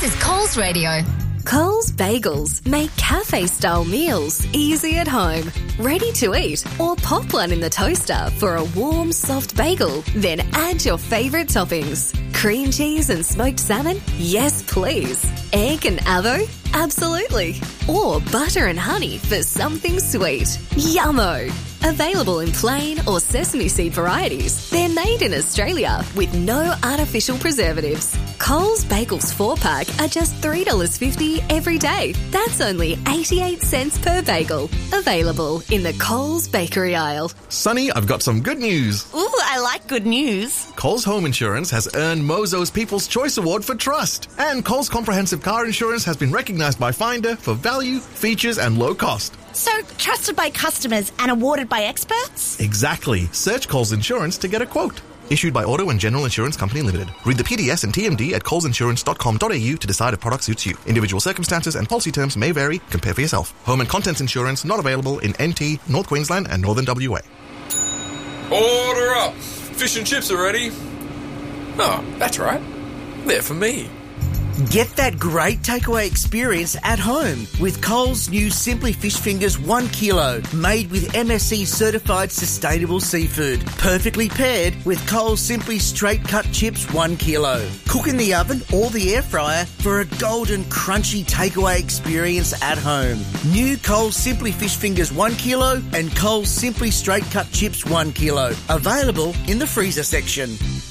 This is Coles Radio. Coles Bagels make cafe-style meals easy at home. Ready to eat or pop one in the toaster for a warm, soft bagel. Then add your favourite toppings. Cream cheese and smoked salmon? Yes, please. Egg and avo? Absolutely. Or butter and honey for something sweet. Yummo! Available in plain or sesame seed varieties. They're made in Australia with no artificial preservatives. Coles Bagels 4-pack are just $3.50 every day. That's only 88 cents per bagel. Available in the Coles bakery aisle. Sonny, I've got some good news. Ooh, I like good news. Coles Home Insurance has earned Mozo's People's Choice Award for trust. And Coles Comprehensive Car Insurance has been recognised by Finder for value, features and low cost. So, trusted by customers and awarded by experts? Exactly. Search Coles Insurance to get a quote. Issued by Auto and General Insurance Company Limited. Read the PDS and TMD at colesinsurance.com.au to decide if product suits you. Individual circumstances and policy terms may vary. Compare for yourself. Home and contents insurance not available in NT, North Queensland and Northern WA. Order up. Fish and chips are ready. Oh, that's right. They're for me. Get that great takeaway experience at home with Coles' new Simply Fish Fingers 1 kilo, made with MSC certified sustainable seafood. Perfectly paired with Coles Simply Straight Cut Chips 1 kilo. Cook in the oven or the air fryer for a golden crunchy takeaway experience at home. New Coles Simply Fish Fingers 1 kilo and Coles Simply Straight Cut Chips 1 kilo. Available in the freezer section.